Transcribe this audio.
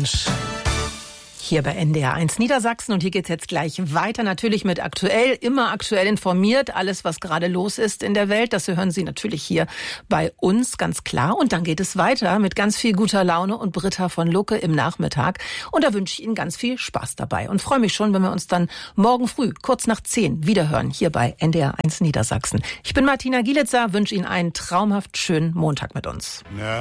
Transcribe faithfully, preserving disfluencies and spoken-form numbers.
Glückwunsch. Hier bei N D R eins Niedersachsen, und hier geht's jetzt gleich weiter, natürlich mit aktuell, immer aktuell informiert, alles was gerade los ist in der Welt, das hören Sie natürlich hier bei uns, ganz klar. Und dann geht es weiter mit ganz viel guter Laune und Britta von Lucke im Nachmittag, und da wünsche ich Ihnen ganz viel Spaß dabei und freue mich schon, wenn wir uns dann morgen früh, kurz nach zehn, wiederhören, hier bei N D R eins Niedersachsen. Ich bin Martina Gielitzer, wünsche Ihnen einen traumhaft schönen Montag mit uns. Ja.